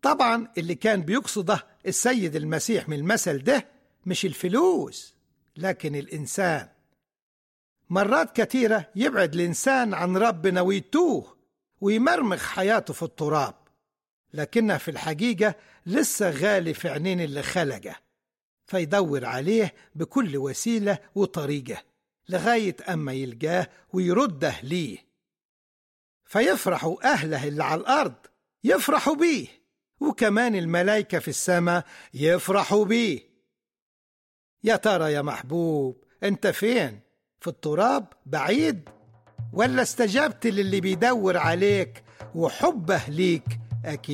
طبعا اللي كان بيقصده السيد المسيح من المثل ده مش الفلوس، لكن الإنسان. مرات كتيرة يبعد الإنسان عن ربنا ويتوه ويمرمغ حياته في التراب، لكنه في الحقيقة لسه غالي في عينين اللي خلقه، فيدور عليه بكل وسيلة وطريقة لغاية أما يلقاه ويرده ليه. فيفرحوا أهله اللي على الأرض يفرحوا بيه، وكمان الملائكة في السماء يفرحوا بيه. يا ترى يا محبوب، أنت فين؟ في التراب بعيد، ولا استجبت للي بيدور عليك وحبه ليك أكيد؟